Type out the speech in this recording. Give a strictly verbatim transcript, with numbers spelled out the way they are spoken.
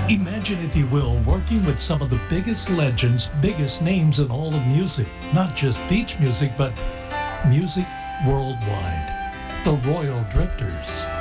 Imagine, if you will, working with some of the biggest legends, biggest names in all of music. Not just beach music, but music worldwide. The Royal Drifters.